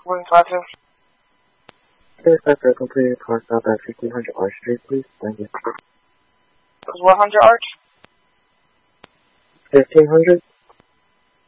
152. Suspect completed car stop at 1500 Arch Street, please. Thank you. It was 100 Arch? 1500?